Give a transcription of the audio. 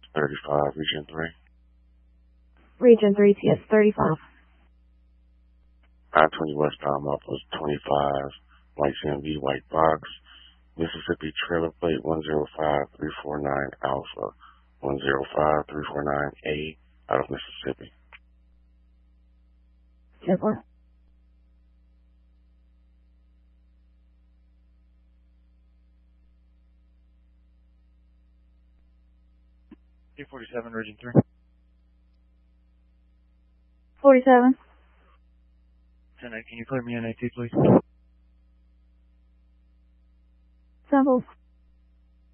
35, Region 3. Region 3, TS35. I-20 westbound Northwest 25, white CMV, white box, Mississippi trailer plate 105349 Alpha, 105349A, out of Mississippi. 10-4. T47, Region 3. 47. 10-8, can you clear me in AT, please? Samples.